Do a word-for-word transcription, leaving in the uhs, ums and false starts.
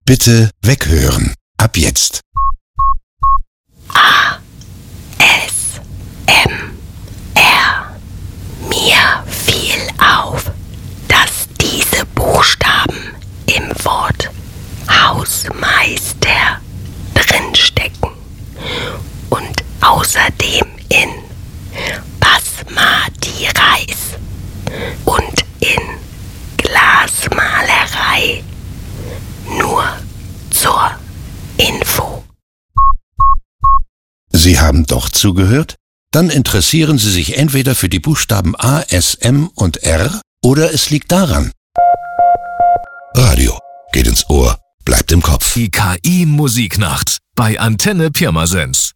Bitte weghören. Ab jetzt. A, S, M, R. Mir fiel auf, dass diese Buchstaben im Wort Hausmeister drinstecken und außerdem in Basmati Reis und in Glasmalerei. Nur zur Info. Sie haben doch zugehört? Dann interessieren Sie sich entweder für die Buchstaben A, S, M und R oder es liegt daran. Radio geht ins Ohr, bleibt im Kopf. Die K I-Musiknacht bei Antenne Pirmasens.